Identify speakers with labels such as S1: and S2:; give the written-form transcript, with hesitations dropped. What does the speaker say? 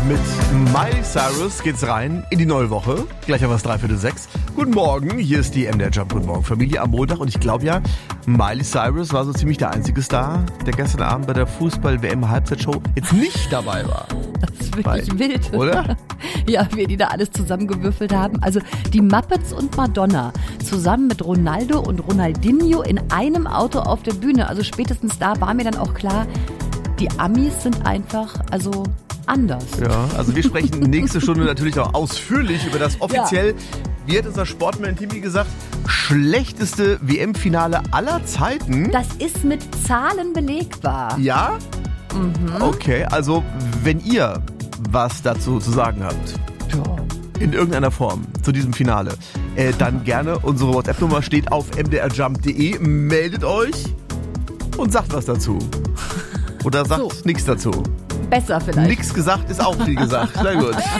S1: Mit Miley Cyrus geht's rein in die neue Woche. Gleich haben wir es 5:45. Guten Morgen, hier ist die MDR Jump. Guten Morgen, Familie am Montag. Und ich glaube ja, Miley Cyrus war so ziemlich der einzige Star, der gestern Abend bei der Fußball-WM-Halbzeitshow jetzt nicht dabei war.
S2: Das ist wirklich wild.
S1: Oder?
S2: Ja, wie die da alles zusammengewürfelt haben. Also die Muppets und Madonna zusammen mit Ronaldo und Ronaldinho in einem Auto auf der Bühne. Also spätestens da war mir dann auch klar, die Amis sind einfach, anders.
S1: Ja, also wir sprechen nächste Stunde natürlich auch ausführlich über das offiziell, wie hat unser Sportman Timmy gesagt, schlechteste WM-Finale aller Zeiten.
S2: Das ist mit Zahlen belegbar.
S1: Ja? Mhm. Okay, also wenn ihr was dazu zu sagen habt, in irgendeiner Form zu diesem Finale, dann gerne, unsere WhatsApp-Nummer steht auf mdrjump.de, meldet euch und sagt was dazu. Oder sagt nichts dazu.
S2: Besser vielleicht.
S1: Nichts gesagt ist auch viel gesagt. Na gut.